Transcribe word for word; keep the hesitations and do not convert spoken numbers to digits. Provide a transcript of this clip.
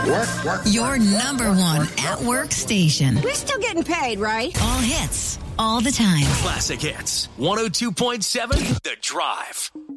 Work, work, Your work, number work, one work, at work, work station. We're still getting paid, right? All hits, all the time. Classic Hits. one oh two point seven The Drive.